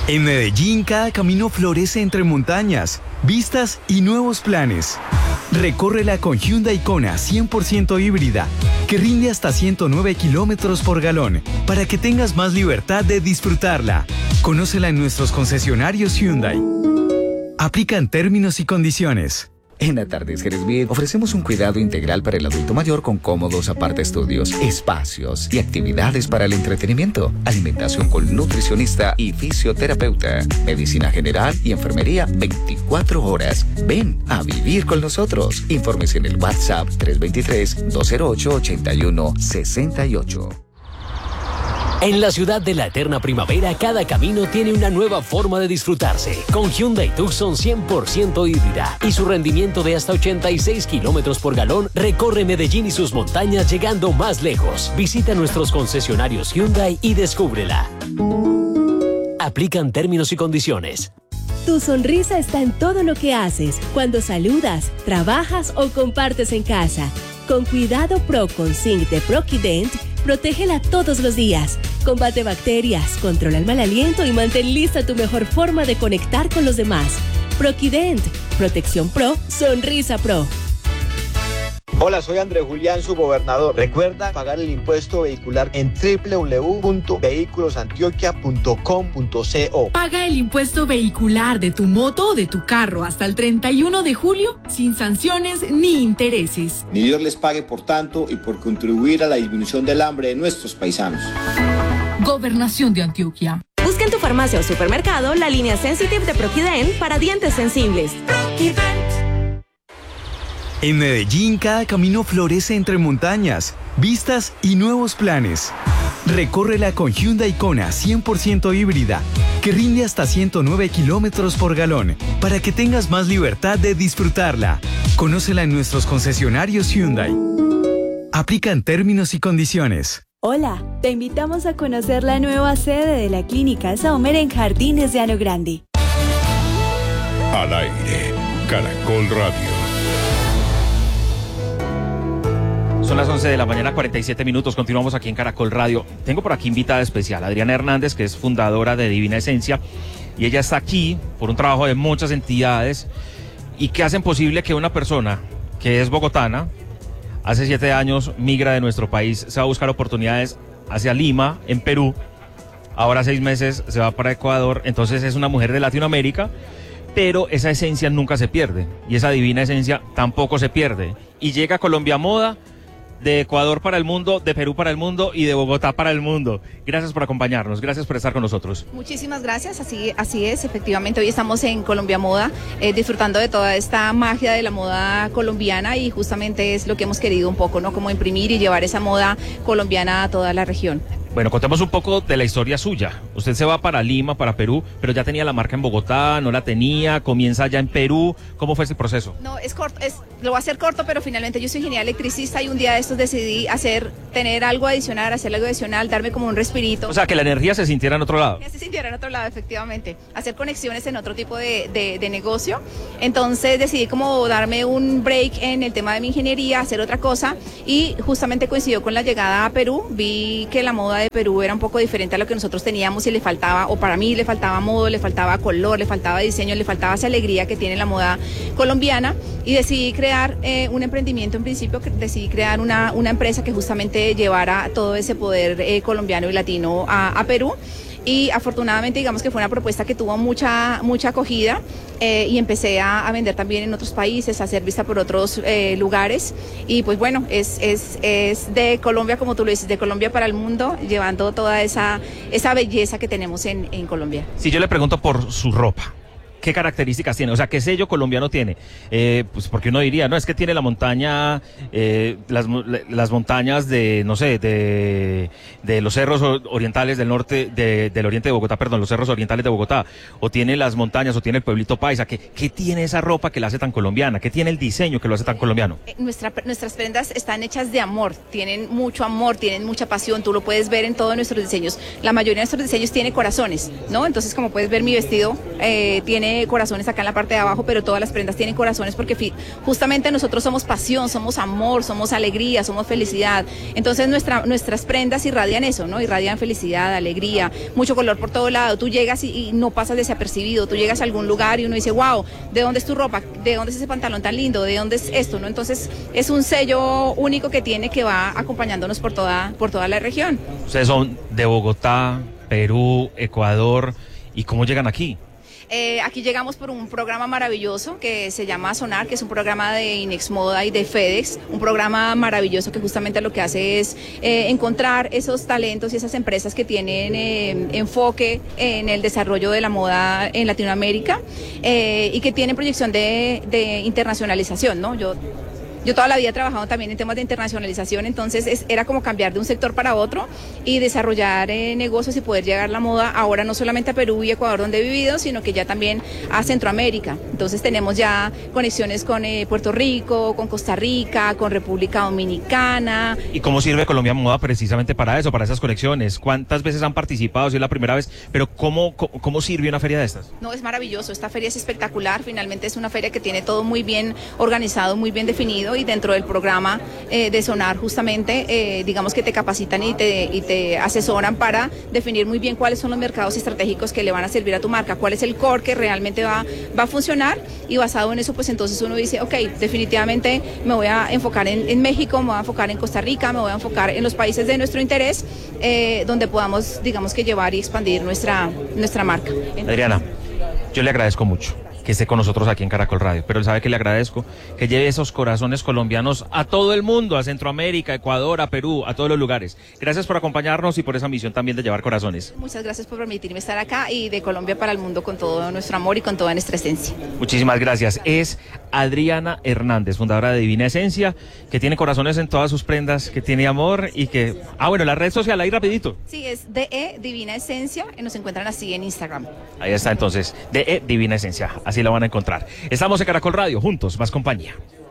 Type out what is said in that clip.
En Medellín, cada camino florece entre montañas, vistas y nuevos planes. Recórrela con Hyundai Kona 100% híbrida, que rinde hasta 109 kilómetros por galón, para que tengas más libertad de disfrutarla. Conócela en nuestros concesionarios Hyundai. Aplican términos y condiciones. En Atardeceres Bid ofrecemos un cuidado integral para el adulto mayor con cómodos apart-estudios, espacios y actividades para el entretenimiento, alimentación con nutricionista y fisioterapeuta, medicina general y enfermería 24 horas. Ven a vivir con nosotros. Infórmese en el WhatsApp 323-208-8168. En la ciudad de la eterna primavera, cada camino tiene una nueva forma de disfrutarse. Con Hyundai Tucson 100% híbrida y su rendimiento de hasta 86 kilómetros por galón, recorre Medellín y sus montañas llegando más lejos. Visita nuestros concesionarios Hyundai y descúbrela. Aplican términos y condiciones. Tu sonrisa está en todo lo que haces, cuando saludas, trabajas o compartes en casa. Con Cuidado Pro con Zinc de Proquident, protégela todos los días. Combate bacterias, controla el mal aliento y mantén lista tu mejor forma de conectar con los demás. Proquident, protección pro, sonrisa pro. Hola, soy Andrés Julián, su gobernador. Recuerda pagar el impuesto vehicular en www.vehiculosantioquia.com.co. Paga el impuesto vehicular de tu moto o de tu carro hasta el 31 de julio sin sanciones ni intereses. Ni Dios les pague por tanto y por contribuir a la disminución del hambre de nuestros paisanos. Gobernación de Antioquia. Busca en tu farmacia o supermercado la línea Sensitive de Proquident para dientes sensibles. En Medellín, cada camino florece entre montañas, vistas y nuevos planes. Recórrela con Hyundai Kona 100% híbrida, que rinde hasta 109 kilómetros por galón, para que tengas más libertad de disfrutarla. Conócela en nuestros concesionarios Hyundai. Aplican términos y condiciones. Hola, te invitamos a conocer la nueva sede de la Clínica Saumer en Jardines de Llano Grande. Al aire, Caracol Radio. Son las 11 de la mañana, 47 minutos. Continuamos aquí en Caracol Radio. Tengo por aquí invitada especial, Adriana Hernández, que es fundadora de Divina Esencia. Y ella está aquí por un trabajo de muchas entidades y que hacen posible que una persona que es bogotana, hace 7 años migra de nuestro país, se va a buscar oportunidades hacia Lima, en Perú. Ahora 6 meses se va para Ecuador. Entonces es una mujer de Latinoamérica, pero esa esencia nunca se pierde. Y esa divina esencia tampoco se pierde. Y llega a Colombia Moda, de Ecuador para el mundo, de Perú para el mundo y de Bogotá para el mundo. Gracias por acompañarnos, gracias por estar con nosotros. Muchísimas gracias, así es, efectivamente hoy estamos en Colombia Moda, disfrutando de toda esta magia de la moda colombiana y justamente es lo que hemos querido un poco, ¿no? Como imprimir y llevar esa moda colombiana a toda la región. Bueno, contemos un poco de la historia suya. Usted se va para Lima, para Perú, pero ya tenía la marca en Bogotá, no la tenía, comienza ya en Perú. ¿Cómo fue ese proceso? No, es corto, lo voy a hacer corto, pero finalmente yo soy ingeniera electricista y un día de estos decidí tener algo adicional, hacer algo adicional, darme como un respirito. O sea, que la energía se sintiera en otro lado. Que se sintiera en otro lado, efectivamente. Hacer conexiones en otro tipo de negocio. Entonces decidí como darme un break en el tema de mi ingeniería, hacer otra cosa y justamente coincidió con la llegada a Perú. Vi que la moda de Perú era un poco diferente a lo que nosotros teníamos y le faltaba, o para mí le faltaba modo, le faltaba color, le faltaba diseño, le faltaba esa alegría que tiene la moda colombiana y decidí crear un emprendimiento. En principio decidí crear una empresa que justamente llevara todo ese poder colombiano y latino a Perú. Y afortunadamente digamos que fue una propuesta que tuvo mucha acogida y empecé a vender también en otros países, a ser vista por otros lugares y pues bueno, es de Colombia, como tú lo dices, de Colombia para el mundo, llevando toda esa belleza que tenemos en Colombia. Si yo le pregunto por su ropa, ¿qué características tiene? O sea, ¿qué sello colombiano tiene? Pues porque uno diría, no, es que tiene la montaña, las montañas de, no sé, de los cerros orientales del norte, del oriente de Bogotá, perdón, los cerros orientales de Bogotá, o tiene las montañas, o tiene el pueblito paisa. ¿Qué tiene esa ropa que la hace tan colombiana? ¿Qué tiene el diseño que lo hace tan colombiano? Nuestras prendas están hechas de amor, tienen mucho amor, tienen mucha pasión, tú lo puedes ver en todos nuestros diseños. La mayoría de nuestros diseños tiene corazones, ¿no? Entonces, como puedes ver, mi vestido tiene tiene corazones acá en la parte de abajo, pero todas las prendas tienen corazones porque justamente nosotros somos pasión, somos amor, somos alegría, somos felicidad. Entonces nuestras prendas irradian eso, ¿no? Irradian felicidad, alegría, mucho color por todo lado. Tú llegas y no pasas desapercibido, tú llegas a algún lugar y uno dice, wow, ¿de dónde es tu ropa? ¿De dónde es ese pantalón tan lindo? ¿De dónde es esto? ¿No? Entonces es un sello único que tiene, que va acompañándonos por toda la región. Ustedes son de Bogotá, Perú, Ecuador, ¿y cómo llegan aquí? Aquí llegamos por un programa maravilloso que se llama Sonar, que es un programa de Inex Moda y de FedEx, un programa maravilloso que justamente lo que hace es encontrar esos talentos y esas empresas que tienen enfoque en el desarrollo de la moda en Latinoamérica y que tienen proyección de internacionalización, ¿no? Yo toda la vida he trabajado también en temas de internacionalización, entonces era como cambiar de un sector para otro y desarrollar negocios y poder llegar la moda ahora no solamente a Perú y Ecuador donde he vivido, sino que ya también a Centroamérica. Entonces tenemos ya conexiones con Puerto Rico, con Costa Rica, con República Dominicana. ¿Y cómo sirve Colombia Moda precisamente para eso, para esas conexiones? ¿Cuántas veces han participado? Si es la primera vez, pero ¿cómo sirve una feria de estas? No, es maravilloso, esta feria es espectacular, finalmente es una feria que tiene todo muy bien organizado, muy bien definido, y dentro del programa de Sonar justamente digamos que te capacitan y te asesoran para definir muy bien cuáles son los mercados estratégicos que le van a servir a tu marca, cuál es el core que realmente va a funcionar, y basado en eso pues entonces uno dice, ok, definitivamente me voy a enfocar en México, me voy a enfocar en Costa Rica, me voy a enfocar en los países de nuestro interés donde podamos digamos que llevar y expandir nuestra marca. Adriana, yo le agradezco mucho que esté con nosotros aquí en Caracol Radio, pero él sabe que le agradezco que lleve esos corazones colombianos a todo el mundo, a Centroamérica, Ecuador, a Perú, a todos los lugares. Gracias por acompañarnos y por esa misión también de llevar corazones. Muchas gracias por permitirme estar acá y de Colombia para el mundo con todo nuestro amor y con toda nuestra esencia. Muchísimas gracias. Es Adriana Hernández, fundadora de Divina Esencia, que tiene corazones en todas sus prendas, que tiene amor y que... bueno, la red social ahí rapidito. Sí, es DE Divina Esencia y nos encuentran así en Instagram. Ahí está entonces, DE Divina Esencia, así la van a encontrar. Estamos en Caracol Radio, juntos, más compañía.